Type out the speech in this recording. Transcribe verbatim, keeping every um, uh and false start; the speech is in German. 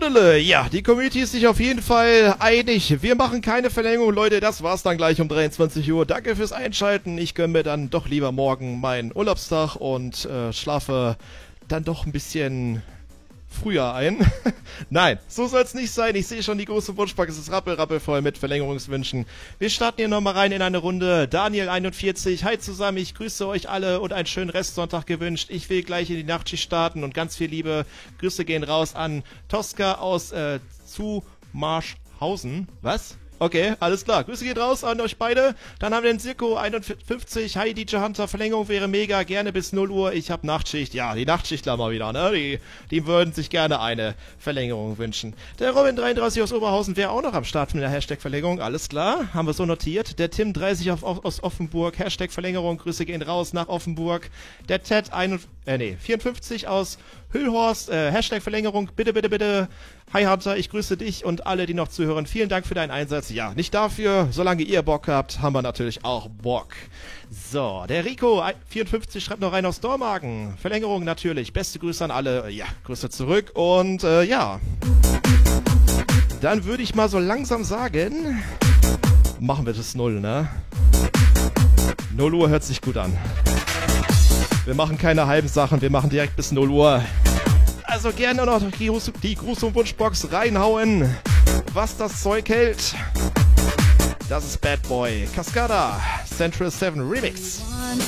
Stille. Ja, die Community ist sich auf jeden Fall einig. Wir machen keine Verlängerung, Leute. Das war's dann gleich um dreiundzwanzig Uhr. Danke fürs Einschalten. Ich gönne mir dann doch lieber morgen meinen Urlaubstag und äh, schlafe dann doch ein bisschen früher ein. Nein, so soll's nicht sein. Ich sehe schon die große Wunschbox. Es ist rappelrappelvoll mit Verlängerungswünschen. Wir starten hier nochmal rein in eine Runde. Daniel einundvierzig. Hi zusammen, ich grüße euch alle und einen schönen Restsonntag gewünscht. Ich will gleich in die Nachtschicht starten und ganz viel Liebe. Grüße gehen raus an Tosca aus äh, Zumarschhausen. Was? Okay, alles klar. Grüße geht raus an euch beide. Dann haben wir den Sirko einundfünfzig. Hi D J Hunter, Verlängerung wäre mega. Gerne bis null Uhr. Ich hab Nachtschicht. Ja, die Nachtschichtler mal wieder, ne? Die, die würden sich gerne eine Verlängerung wünschen. Der Robin dreiunddreißig aus Oberhausen wäre auch noch am Start mit der Hashtag-Verlängerung. Alles klar, haben wir so notiert. Der Tim dreißig auf, auf, aus Offenburg. Hashtag-Verlängerung. Grüße gehen raus nach Offenburg. Der Ted ein, äh, nee, vierundfünfzig aus Hüllhorst. Äh, Hashtag-Verlängerung. Bitte, bitte, bitte. Hi Hunter, ich grüße dich und alle, die noch zuhören. Vielen Dank für deinen Einsatz. Ja, nicht dafür. Solange ihr Bock habt, haben wir natürlich auch Bock. So, der Rico vierundfünfzig schreibt noch rein aus Dormagen. Verlängerung natürlich. Beste Grüße an alle. Ja, Grüße zurück. Und äh, ja, dann würde ich mal so langsam sagen, machen wir das Null, ne? null Uhr hört sich gut an. Wir machen keine halben Sachen, wir machen direkt bis null Uhr. Also gerne noch die Gruß, die Gruß- und Wunschbox reinhauen, was das Zeug hält. Das ist Bad Boy Cascada Central seven Remix. One